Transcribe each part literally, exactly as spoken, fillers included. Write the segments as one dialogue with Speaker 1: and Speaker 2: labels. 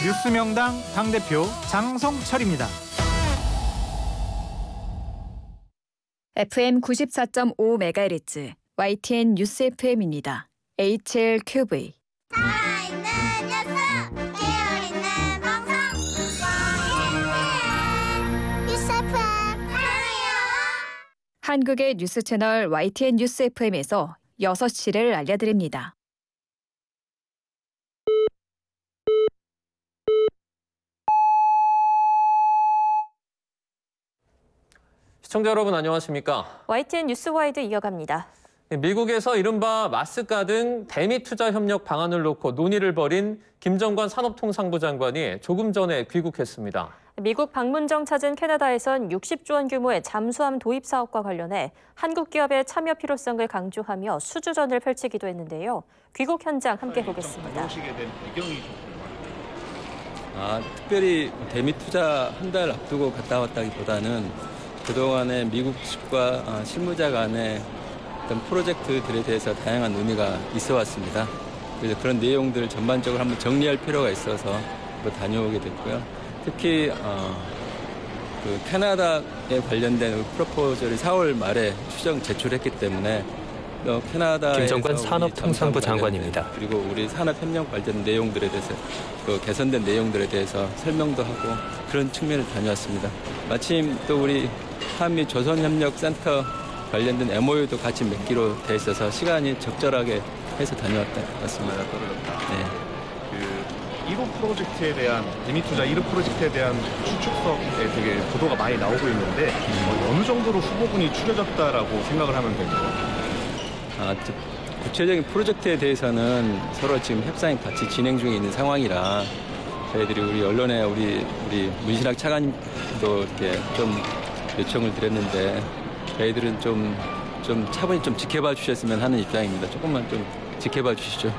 Speaker 1: 뉴스명당 당대표 장성철입니다.
Speaker 2: 에프엠 구십사 점 오 메가헤르츠 와이티엔 뉴스 에프엠입니다. 에이치엘큐브이
Speaker 3: 살아있는 뉴스, 깨어있는 방송, 와이티엔 뉴스 에프엠 사랑해요.
Speaker 2: 한국의 뉴스 채널 와이티엔 뉴스 에프엠에서 여섯 시를 알려드립니다.
Speaker 4: 시청자 여러분 안녕하십니까?
Speaker 5: 와이티엔 뉴스와이드 이어갑니다.
Speaker 4: 미국에서 이른바 마스카 등 대미 투자 협력 방안을 놓고 논의를 벌인 김정관 산업통상부 장관이 조금 전에 귀국했습니다.
Speaker 5: 미국 방문정 찾은 캐나다에선 육십조 원 규모의 잠수함 도입 사업과 관련해 한국 기업의 참여 필요성을 강조하며 수주전을 펼치기도 했는데요. 귀국 현장 함께 보겠습니다.
Speaker 6: 아, 특별히 대미 투자 한 달 앞두고 갔다 왔다기보다는 그동안에 미국 측과 실무자 간의 어떤 프로젝트들에 대해서 다양한 논의가 있어 왔습니다. 그래서 그런 내용들을 전반적으로 한번 정리할 필요가 있어서 다녀오게 됐고요. 특히 어, 그 캐나다에 관련된 프로포저를 사월 말에 추정 제출했기 때문에 또 캐나다에서
Speaker 7: 김정관 산업통상부 장관입니다.
Speaker 6: 그리고 우리 산업협력 관련 내용들에 대해서 그 개선된 내용들에 대해서 설명도 하고 그런 측면을 다녀왔습니다. 마침 또 우리 한미 조선협력센터 관련된 엠오유도 같이 맺기로 돼 있어서 시간이 적절하게 해서 다녀왔다 왔습니다.
Speaker 8: 네. 그 일 호 프로젝트에 대한 대미 투자 일 호 프로젝트에 대한 추측석에 되게 보도가 많이 나오고 있는데 어, 어느 정도로 후보군이 추려졌다라고 생각을 하면 되죠?
Speaker 6: 아, 구체적인 프로젝트에 대해서는 서로 지금 협상이 같이 진행 중에 있는 상황이라 저희들이 우리 언론에 우리 우리 문신학 차관님도 이렇게 좀 요청을 드렸는데 저희들은 좀, 좀 차분히 좀 지켜봐 주셨으면 하는 입장입니다. 조금만 좀 지켜봐 주시죠.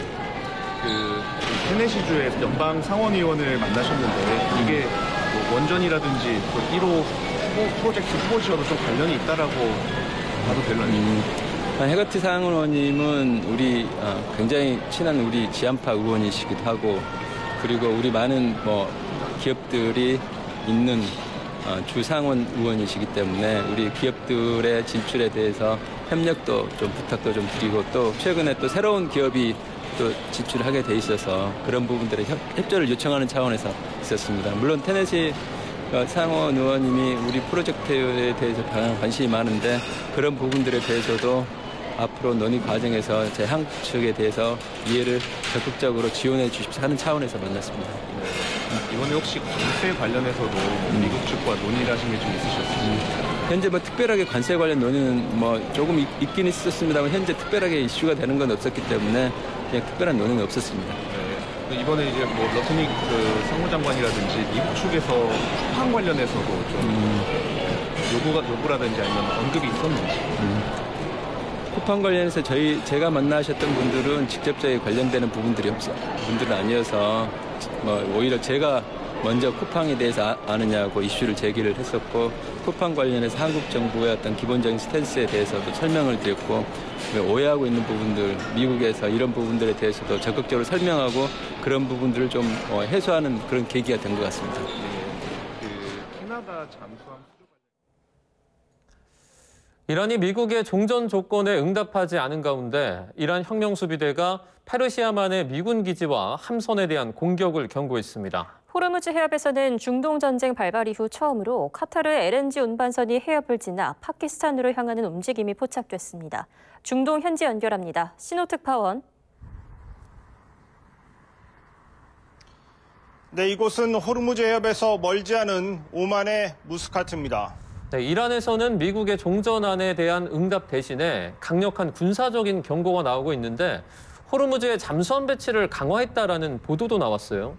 Speaker 8: 그 테네시주에서 연방 상원의원을 만나셨는데 이게 뭐 원전이라든지 또 일 호 후보, 프로젝트 후보지와도 좀 관련이 있다라고 봐도 될까요?
Speaker 6: 음, 해거티 상원의원님은 우리 어, 굉장히 친한 우리 지안파 의원이시기도 하고 그리고 우리 많은 뭐 기업들이 있는 어, 주상원 의원이시기 때문에 우리 기업들의 진출에 대해서 협력도 좀 부탁도 좀 드리고 또 최근에 또 새로운 기업이 또 진출하게 돼 있어서 그런 부분들의 협, 협조를 요청하는 차원에서 있었습니다. 물론 테네시 상원 의원님이 우리 프로젝트에 대해서 다양한 관심이 많은데 그런 부분들에 대해서도 앞으로 논의 과정에서 제 한국 측에 대해서 이해를 적극적으로 지원해 주십시오 하는 차원에서 만났습니다.
Speaker 8: 네. 이번에 혹시 관세 관련해서도 음. 미국 측과 논의를 하신 게 좀 있으셨어요?
Speaker 6: 음. 현재 뭐 특별하게 관세 관련 논의는 뭐 조금 있, 있긴 있었습니다만 현재 특별하게 이슈가 되는 건 없었기 때문에 그냥 특별한 논의는 없었습니다.
Speaker 8: 네. 이번에 이제 뭐 러트닉 그 상무장관이라든지 미국 측에서 쿠팡 관련해서도 좀 음. 요구가 요구라든지 아니면 언급이 있었는지.
Speaker 6: 음. 쿠팡 관련해서 저희 제가 만나셨던 분들은 직접적인 관련되는 부분들이 없어 분들은 아니어서 뭐 오히려 제가 먼저 쿠팡에 대해서 아, 아느냐고 이슈를 제기를 했었고 쿠팡 관련해서 한국 정부의 어떤 기본적인 스탠스에 대해서도 설명을 드렸고 오해하고 있는 부분들 미국에서 이런 부분들에 대해서도 적극적으로 설명하고 그런 부분들을 좀 어, 해소하는 그런 계기가 된 것 같습니다.
Speaker 8: 네. 그 캐나다 잠수함
Speaker 4: 이란이 미국의 종전 조건에 응답하지 않은 가운데 이란 혁명수비대가 페르시아만의 미군 기지와 함선에 대한 공격을 경고했습니다.
Speaker 5: 호르무즈 해협에서는 중동 전쟁 발발 이후 처음으로 카타르 엘엔지 운반선이 해협을 지나 파키스탄으로 향하는 움직임이 포착됐습니다. 중동 현지 연결합니다. 신호특파원.
Speaker 9: 네, 이곳은 호르무즈 해협에서 멀지 않은 오만의 무스카트입니다.
Speaker 4: 네, 이란에서는 미국의 종전안에 대한 응답 대신에 강력한 군사적인 경고가 나오고 있는데 호르무즈의 잠수함 배치를 강화했다라는 보도도 나왔어요.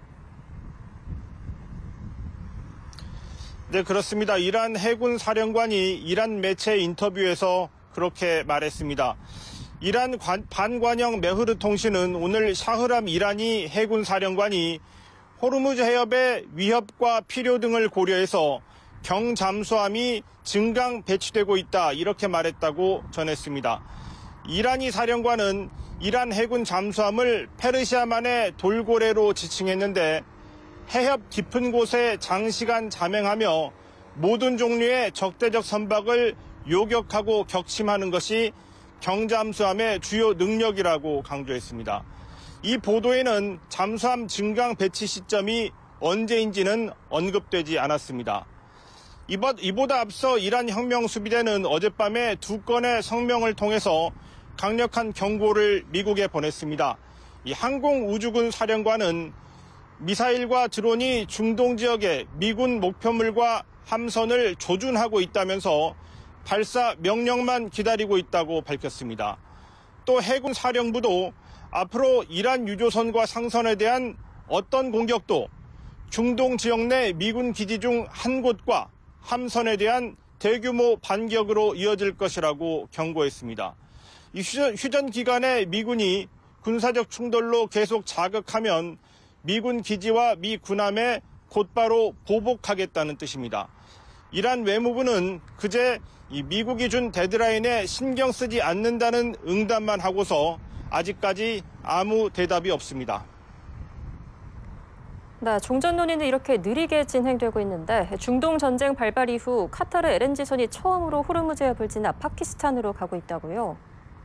Speaker 9: 네, 그렇습니다. 이란 해군 사령관이 이란 매체 인터뷰에서 그렇게 말했습니다. 이란 관, 반관영 메흐르 통신은 오늘 샤흐람 이라니 해군 사령관이 호르무즈 해협의 위협과 필요 등을 고려해서 경잠수함이 증강 배치되고 있다 이렇게 말했다고 전했습니다. 이란이 사령관은 이란 해군 잠수함을 페르시아만의 돌고래로 지칭했는데 해협 깊은 곳에 장시간 잠행하며 모든 종류의 적대적 선박을 요격하고 격침하는 것이 경잠수함의 주요 능력이라고 강조했습니다. 이 보도에는 잠수함 증강 배치 시점이 언제인지는 언급되지 않았습니다. 이보다 앞서 이란 혁명수비대는 어젯밤에 두 건의 성명을 통해서 강력한 경고를 미국에 보냈습니다. 이 항공우주군 사령관은 미사일과 드론이 중동 지역의 미군 목표물과 함선을 조준하고 있다면서 발사 명령만 기다리고 있다고 밝혔습니다. 또 해군 사령부도 앞으로 이란 유조선과 상선에 대한 어떤 공격도 중동 지역 내 미군 기지 중 한 곳과 함선에 대한 대규모 반격으로 이어질 것이라고 경고했습니다. 이 휴전, 휴전 기간에 미군이 군사적 충돌로 계속 자극하면 미군 기지와 미 군함에 곧바로 보복하겠다는 뜻입니다. 이란 외무부는 그제 이 미국이 준 데드라인에 신경 쓰지 않는다는 응답만 하고서 아직까지 아무 대답이 없습니다.
Speaker 5: 네, 종전 논의는 이렇게 느리게 진행되고 있는데 중동 전쟁 발발 이후 카타르 엘엔지선이 처음으로 호르무즈 해협을 지나 파키스탄으로 가고 있다고요?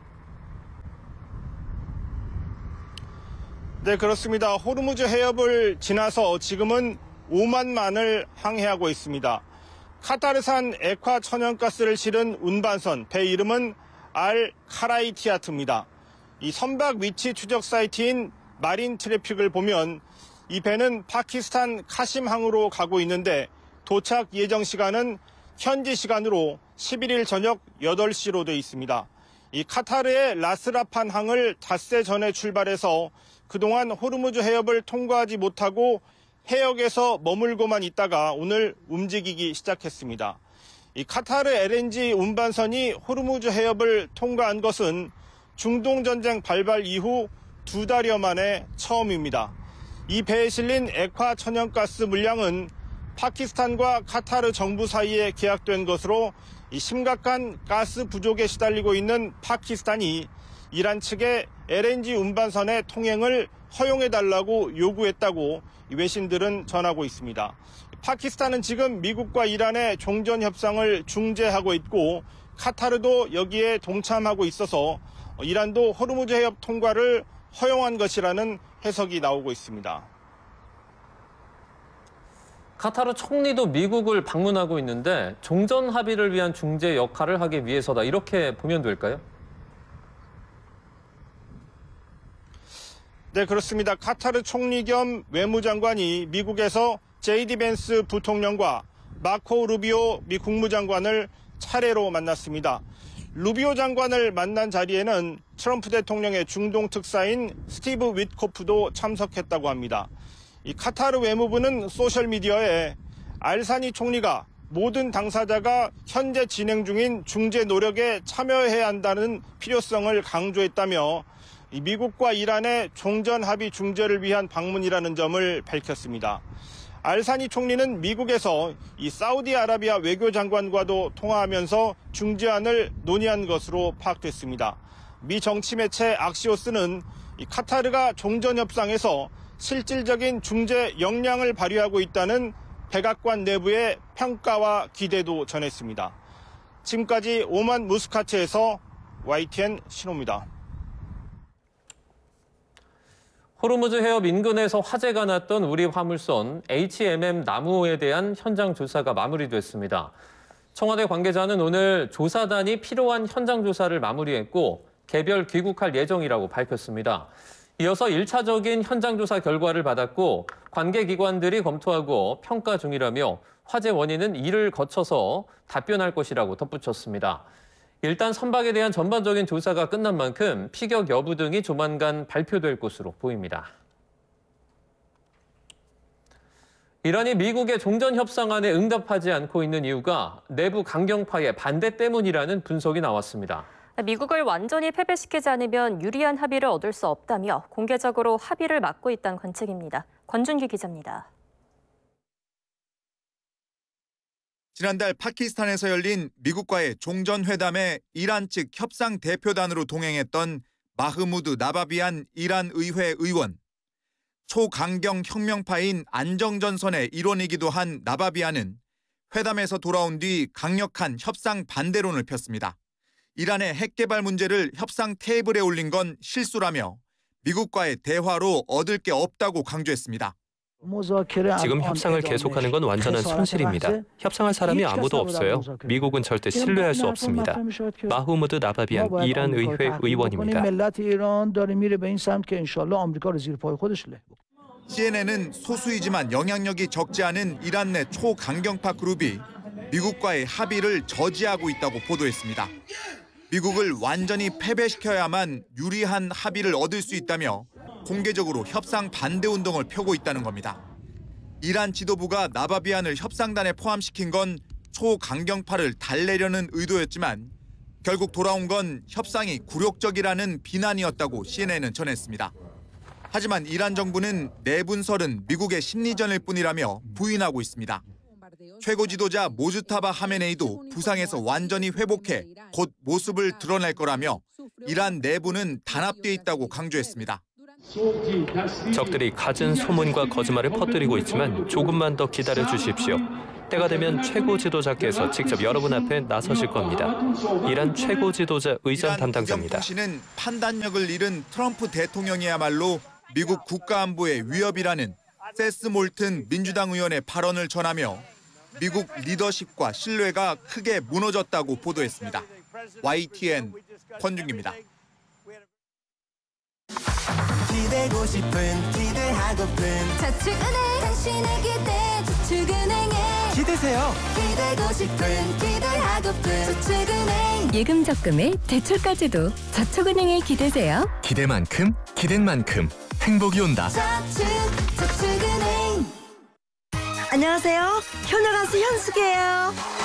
Speaker 9: 네, 그렇습니다. 호르무즈 해협을 지나서 지금은 오만만을 항해하고 있습니다. 카타르산 액화 천연가스를 실은 운반선, 배 이름은 알 카라이티아트입니다. 이 선박 위치 추적 사이트인 마린 트래픽을 보면 이 배는 파키스탄 카심항으로 가고 있는데 도착 예정 시간은 현지 시간으로 십일 일 저녁 여덟 시로 돼 있습니다. 이 카타르의 라스라판 항을 닷새 전에 출발해서 그동안 호르무즈 해협을 통과하지 못하고 해역에서 머물고만 있다가 오늘 움직이기 시작했습니다. 이 카타르 엘엔지 운반선이 호르무즈 해협을 통과한 것은 중동 전쟁 발발 이후 두 달여 만에 처음입니다. 이 배에 실린 액화 천연가스 물량은 파키스탄과 카타르 정부 사이에 계약된 것으로 이 심각한 가스 부족에 시달리고 있는 파키스탄이 이란 측에 엘엔지 운반선의 통행을 허용해달라고 요구했다고 외신들은 전하고 있습니다. 파키스탄은 지금 미국과 이란의 종전 협상을 중재하고 있고 카타르도 여기에 동참하고 있어서 이란도 호르무즈 해협 통과를 허용한 것이라는 해석이 나오고 있습니다.
Speaker 4: 카타르 총리도 미국을 방문하고 있는데 종전 합의를 위한 중재 역할을 하기 위해서다. 이렇게 보면 될까요?
Speaker 9: 네, 그렇습니다. 카타르 총리 겸 외무장관이 미국에서 제이디 벤스 부통령과 마코 루비오 미 국무장관을 차례로 만났습니다. 루비오 장관을 만난 자리에는 트럼프 대통령의 중동 특사인 스티브 윗코프도 참석했다고 합니다. 이 카타르 외무부는 소셜미디어에 알사니 총리가 모든 당사자가 현재 진행 중인 중재 노력에 참여해야 한다는 필요성을 강조했다며 미국과 이란의 종전 합의 중재를 위한 방문이라는 점을 밝혔습니다. 알사니 총리는 미국에서 이 사우디아라비아 외교장관과도 통화하면서 중재안을 논의한 것으로 파악됐습니다. 미 정치 매체 악시오스는 이 카타르가 종전 협상에서 실질적인 중재 역량을 발휘하고 있다는 백악관 내부의 평가와 기대도 전했습니다. 지금까지 오만 무스카트에서 와이티엔 신호입니다.
Speaker 4: 호르무즈 해협 인근에서 화재가 났던 우리 화물선 에이치엠엠 나무호에 대한 현장 조사가 마무리됐습니다. 청와대 관계자는 오늘 조사단이 필요한 현장 조사를 마무리했고 개별 귀국할 예정이라고 밝혔습니다. 이어서 일 차적인 현장 조사 결과를 받았고 관계기관들이 검토하고 평가 중이라며 화재 원인은 이를 거쳐서 답변할 것이라고 덧붙였습니다. 일단 선박에 대한 전반적인 조사가 끝난 만큼 피격 여부 등이 조만간 발표될 것으로 보입니다. 이란이 미국의 종전 협상안에 응답하지 않고 있는 이유가 내부 강경파의 반대 때문이라는 분석이 나왔습니다.
Speaker 5: 미국을 완전히 패배시키지 않으면 유리한 합의를 얻을 수 없다며 공개적으로 합의를 막고 있다는 관측입니다. 권준기 기자입니다.
Speaker 10: 지난달 파키스탄에서 열린 미국과의 종전회담에 이란 측 협상 대표단으로 동행했던 마흐무드 나바비안 이란 의회 의원, 초강경 혁명파인 안정전선의 일원이기도 한 나바비안은 회담에서 돌아온 뒤 강력한 협상 반대론을 폈습니다. 이란의 핵개발 문제를 협상 테이블에 올린 건 실수라며 미국과의 대화로 얻을 게 없다고 강조했습니다.
Speaker 7: 지금 협상을 계속하는 건 완전한 손실입니다. 협상할 사람이 아무도 없어요. 미국은 절대 신뢰할 수 없습니다. 마흐무드 나바비안 이란 의회 의원입니다.
Speaker 10: 씨엔엔은 소수이지만 영향력이 적지 않은 이란 내 초강경파 그룹이 미국과의 합의를 저지하고 있다고 보도했습니다. 미국을 완전히 패배시켜야만 유리한 합의를 얻을 수 있다며 공개적으로 협상 반대 운동을 펴고 있다는 겁니다. 이란 지도부가 나바비안을 협상단에 포함시킨 건 초강경파를 달래려는 의도였지만 결국 돌아온 건 협상이 굴욕적이라는 비난이었다고 씨엔엔은 전했습니다. 하지만 이란 정부는 내분설은 미국의 심리전일 뿐이라며 부인하고 있습니다. 최고 지도자 모주타바 하메네이도 부상에서 완전히 회복해 곧 모습을 드러낼 거라며 이란 내부는 단합돼 있다고 강조했습니다.
Speaker 7: 적들이 갖은 소문과 거짓말을 퍼뜨리고 있지만 조금만 더 기다려 주십시오. 때가 되면 최고 지도자께서 직접 여러분 앞에 나서실 겁니다. 이란 최고 지도자 의전 담당자입니다.
Speaker 10: 이란 판단력을 잃은 트럼프 대통령이야말로 미국 국가안보의 위협이라는 세스 몰튼 민주당 의원의 발언을 전하며 미국 리더십과 신뢰가 크게 무너졌다고 보도했습니다. 와이티엔 권준기입니다.
Speaker 11: 기대고 싶은 기대하고픈
Speaker 3: 저축은행 당신의 기대 저축은행에
Speaker 11: 기대세요.
Speaker 3: 기대고 싶은 기대하고픈 저축은행
Speaker 12: 예금 적금에 대출까지도 저축은행에 기대세요.
Speaker 13: 기대만큼 기댄 만큼 행복이 온다.
Speaker 3: 저축 저축은행.
Speaker 14: 안녕하세요. 효녀 가수 현숙이에요.